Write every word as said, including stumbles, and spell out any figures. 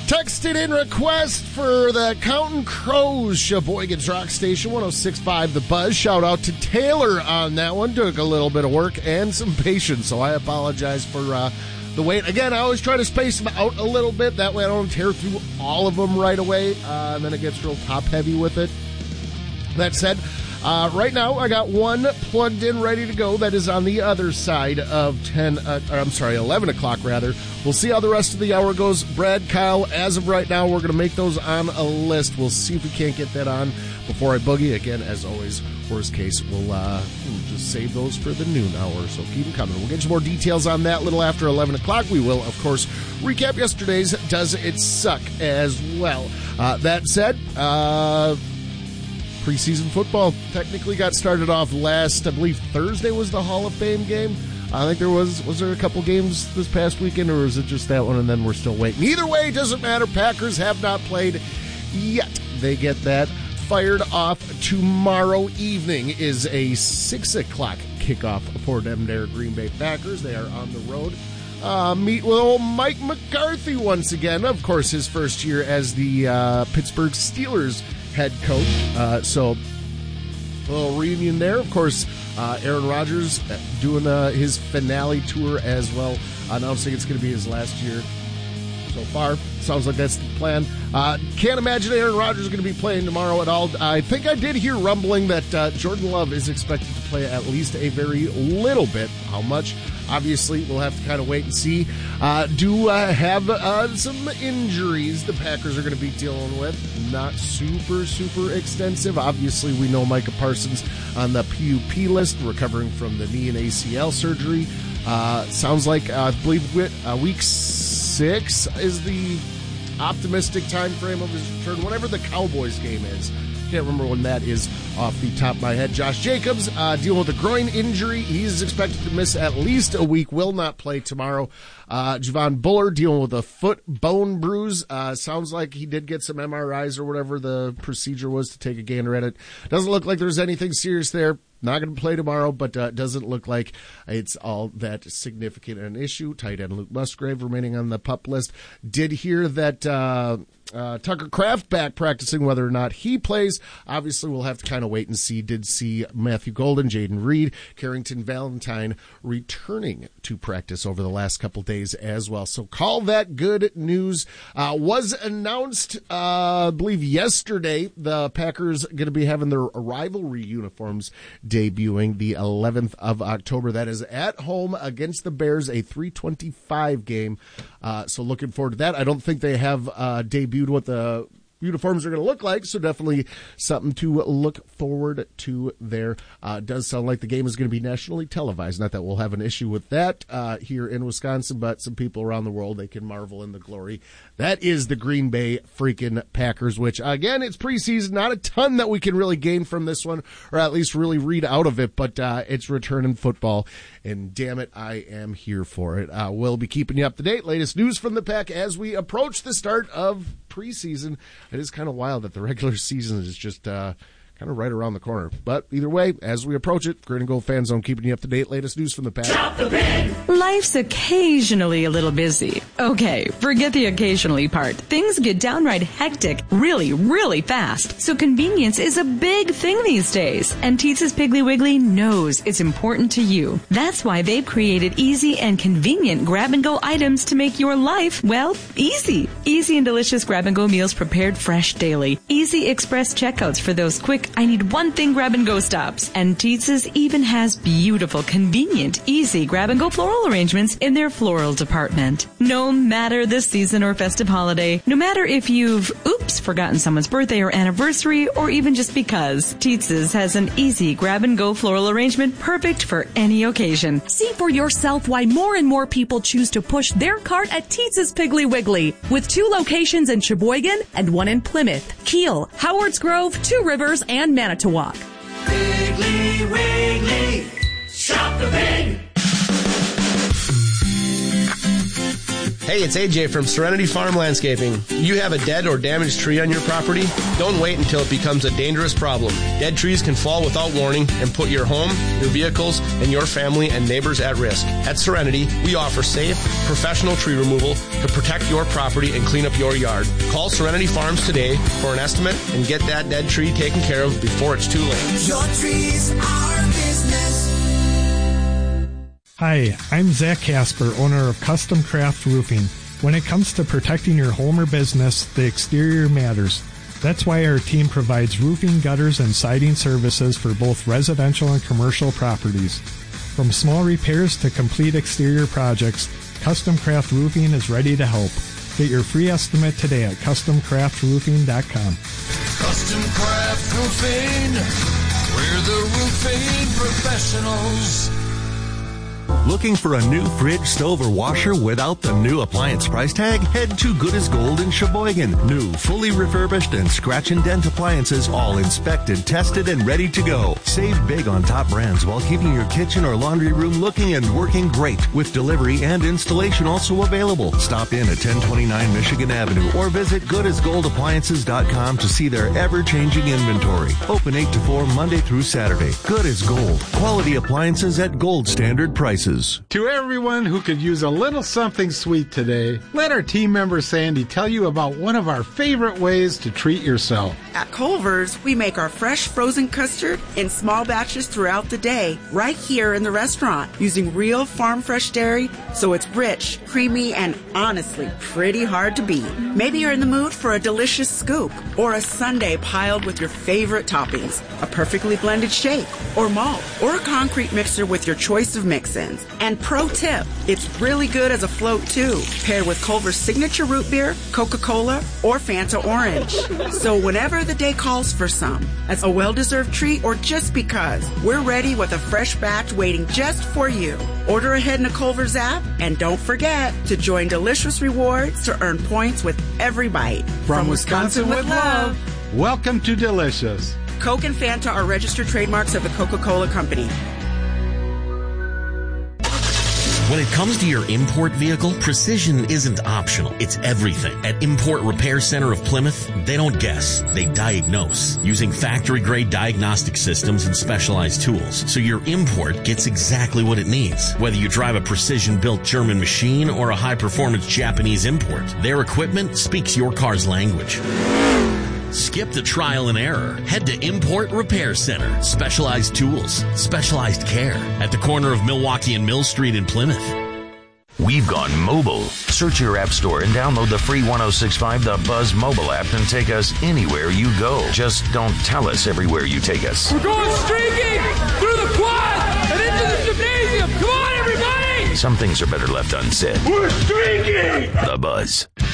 Texted in request for the Counting Crows, Sheboygan's Rock Station, one oh six point five The Buzz. Shout out to Taylor on that one. Took a little bit of work and some patience, so I apologize for uh, the wait. Again, I always try to space them out a little bit. That way I don't tear through all of them right away, uh, and then it gets real top-heavy with it. That said, uh, right now I got one plugged in, ready to go. That is on the other side of ten. Uh, or I'm sorry, eleven o'clock rather. We'll see how the rest of the hour goes. Brad, Kyle, as of right now, we're going to make those on a list. We'll see if we can't get that on before I boogie. Again, as always, worst case, we'll, uh, we'll just save those for the noon hour. So keep them coming. We'll get you more details on that a little after eleven o'clock. We will, of course, recap yesterday's Does It Suck as well. Uh, that said, uh... preseason football technically got started off last, I believe Thursday was the Hall of Fame game. I think there was, was there a couple games this past weekend, or was it just that one and then we're still waiting? Either way, it doesn't matter. Packers have not played yet. They get that fired off tomorrow evening. Is a six o'clock kickoff for them there, Green Bay Packers. They are on the road. Uh, meet with old Mike McCarthy once again. Of course, his first year as the uh, Pittsburgh Steelers head coach. Uh, so, a little reunion there. Of course, uh, Aaron Rodgers doing uh, his finale tour as well, announcing it's going to be his last year so far. Sounds like that's the plan. Uh, can't imagine Aaron Rodgers is going to be playing tomorrow at all. I think I did hear rumbling that uh, Jordan Love is expected to play at least a very little bit. How much? Obviously, we'll have to kind of wait and see. Uh, do uh, have uh, some injuries the Packers are going to be dealing with. Not super, super extensive. Obviously, we know Micah Parsons on the P U P list, recovering from the knee and A C L surgery. Uh, sounds like, uh, I believe, uh, week six is the optimistic time frame of his return, whatever the Cowboys game is. Can't remember when that is off the top of my head. Josh Jacobs uh, dealing with a groin injury. He's expected to miss at least a week. Will not play tomorrow. Uh, Javon Buller dealing with a foot bone bruise. Uh, sounds like he did get some M R Is or whatever the procedure was to take a gander at it. Doesn't look like there's anything serious there. Not going to play tomorrow, but uh, doesn't look like it's all that significant an issue. Tight end Luke Musgrave remaining on the PUP list. Did hear that uh, uh, Tucker Kraft back practicing. Whether or not he plays, obviously we'll have to kind of wait and see. Did see Matthew Golden, Jaden Reed, Carrington Valentine returning to practice over the last couple days as well. So call that good news. Uh, was announced, uh, I believe yesterday, the Packers going to be having their rivalry uniforms debuting the eleventh of October. That is at home against the Bears, a three twenty-five game. Uh, so looking forward to that. I don't think they have uh, debuted what the uniforms are going to look like, so definitely something to look forward to there. Uh, does sound like the game is going to be nationally televised. Not that we'll have an issue with that uh, here in Wisconsin, but some people around the world, they can marvel in the glory. That is the Green Bay freaking Packers, which, again, it's preseason. Not a ton that we can really gain from this one, or at least really read out of it, but uh, it's returning football, and damn it, I am here for it. Uh, we'll be keeping you up to date. Latest news from the Pack as we approach the start of preseason. It is kind of wild that the regular season is just uh, kind of right around the corner. But either way, as we approach it, Green and Gold Fan Zone keeping you up to date. Latest news from the Pack. Drop the pin. Life's occasionally a little busy. Okay, forget the occasionally part. Things get downright hectic really, really fast. So convenience is a big thing these days. And Teetza's Piggly Wiggly knows it's important to you. That's why they've created easy and convenient grab-and-go items to make your life, well, easy. Easy and delicious grab-and-go meals prepared fresh daily. Easy express checkouts for those quick, I need one thing grab-and-go stops. And Teetza's even has beautiful, convenient, easy grab-and-go floral arrangements in their floral department. No matter the season or festive holiday, no matter if you've, oops, forgotten someone's birthday or anniversary, or even just because, Teetza's has an easy grab-and-go floral arrangement perfect for any occasion. See for yourself why more and more people choose to push their cart at Teetza's Piggly Wiggly, with two locations in Sheboygan and one in Plymouth, Kiel, Howards Grove, Two Rivers, and Manitowoc. Piggly Wiggly, shop the pig. Hey, it's A J from Serenity Farm Landscaping. You have a dead or damaged tree on your property? Don't wait until it becomes a dangerous problem. Dead trees can fall without warning and put your home, your vehicles, and your family and neighbors at risk. At Serenity, we offer safe, professional tree removal to protect your property and clean up your yard. Call Serenity Farms today for an estimate and get that dead tree taken care of before it's too late. Your trees, our business. Hi, I'm Zach Casper, owner of Custom Craft Roofing. When it comes to protecting your home or business, the exterior matters. That's why our team provides roofing, gutters, and siding services for both residential and commercial properties. From small repairs to complete exterior projects, Custom Craft Roofing is ready to help. Get your free estimate today at custom craft roofing dot com. Custom Craft Roofing, we're the roofing professionals. Looking for a new fridge, stove, or washer without the new appliance price tag? Head to Good as Gold in Sheboygan. New, fully refurbished, and scratch and dent appliances, all inspected, tested, and ready to go. Save big on top brands while keeping your kitchen or laundry room looking and working great, with delivery and installation also available. Stop in at ten twenty-nine Michigan Avenue or visit good as gold appliances dot com to see their ever-changing inventory. Open eight to four Monday through Saturday. Good as Gold. Quality appliances at gold standard prices. To everyone who could use a little something sweet today, let our team member Sandy tell you about one of our favorite ways to treat yourself. At Culver's, we make our fresh frozen custard in small batches throughout the day, right here in the restaurant, using real farm fresh dairy, so it's rich, creamy, and honestly, pretty hard to beat. Maybe you're in the mood for a delicious scoop, or a sundae piled with your favorite toppings, a perfectly blended shake, or malt, or a concrete mixer with your choice of mix-ins. And pro tip, it's really good as a float too, paired with Culver's signature root beer, Coca-Cola, or Fanta Orange. So whenever the day calls for some, as a well-deserved treat or just because, we're ready with a fresh batch waiting just for you. Order ahead in the Culver's app, and don't forget to join Delicious Rewards to earn points with every bite. From, From Wisconsin, Wisconsin with, with love. love, welcome to Delicious. Coke and Fanta are registered trademarks of the Coca-Cola Company. When it comes to your import vehicle, precision isn't optional. It's everything. At Import Repair Center of Plymouth, they don't guess. They diagnose using factory-grade diagnostic systems and specialized tools. So your import gets exactly what it needs. Whether you drive a precision-built German machine or a high-performance Japanese import, their equipment speaks your car's language. Skip the trial and error. Head to Import Repair Center. Specialized tools, specialized care at the corner of Milwaukee and Mill Street in Plymouth. We've gone mobile. Search your app store and download the free ten sixty-five The Buzz mobile app and take us anywhere you go. Just don't tell us everywhere you take us. We're going streaking through the quad and into the gymnasium. Come on, everybody! Some things are better left unsaid. We're streaking! The Buzz.